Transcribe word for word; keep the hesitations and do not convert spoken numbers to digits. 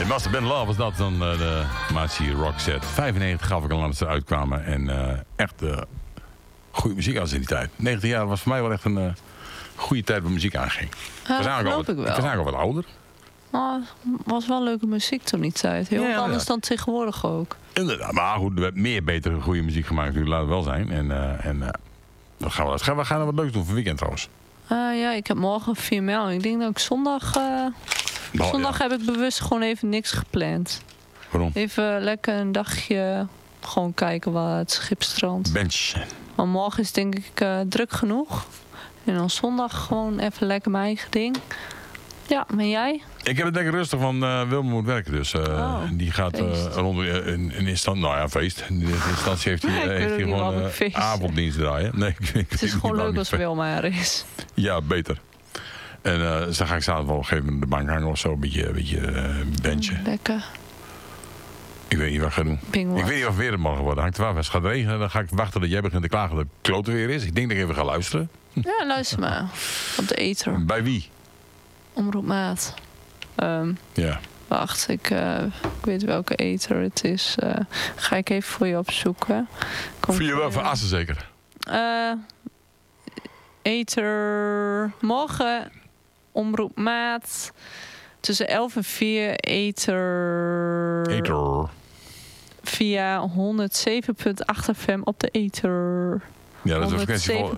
It Must Have Been Love was dat dan uh, de Maatje Rock set. vijfennegentig gaf ik al dat ze uitkwamen. En uh, echt uh, goede muziek als in die tijd. negentig jaar was voor mij wel echt een uh, goede tijd waar muziek aanging. Ja, ik was eigenlijk al, ik wel. Ik was eigenlijk al wat ouder. Maar het was wel leuke muziek toen die tijd. Heel ja, anders ja. dan tegenwoordig ook. Inderdaad, maar goed, we hebben meer betere goede muziek gemaakt natuurlijk, laat het wel zijn. En, uh, en uh, dan gaan we, gaan we gaan er wat leuks doen voor weekend trouwens. Uh, ja, ik heb morgen vier mijl. Ik denk dat ik zondag... Uh, oh, zondag ja. heb ik bewust gewoon even niks gepland. Waarom? Even lekker een dagje gewoon kijken waar het schip strandt. Bench. Maar morgen is denk ik uh, druk genoeg. En dan zondag gewoon even lekker mijn eigen ding. Ja, en jij? Ik heb het lekker rustig, van uh, Wilma moet werken dus. Uh, oh, die gaat uh, rond uh, in, in instantie, nou ja, feest. In instantie heeft hij, uh, heeft hij gewoon uh, avonddienst draaien. Nee, ik, ik, het is gewoon leuk als Wilma er is. Ja, beter. En uh, dus dan ga ik zaterdag wel op een gegeven moment op de bank hangen of zo. Een beetje, een beetje uh, benchen. Mm, lekker. Ik weet niet wat ik ga doen. Pingwat. Ik weet niet of het weer het morgen wordt. Hangt er af. Als het gaat regenen, dan ga ik wachten dat jij begint te klagen dat het klote weer is. Ik denk dat ik even ga luisteren. Ja, luister maar. Op de ether. Bij wie? Omroep Maat. Um, ja. Wacht, ik, uh, ik weet welke ether het is. Uh, ga ik even voor je opzoeken. Voor je wel van Assen zeker? Uh, ether. Morgen Omroep Maat. Tussen elf en vier ether. Ether. Via honderdzeven komma acht F M op de ether. Ja, dat is een frequentie,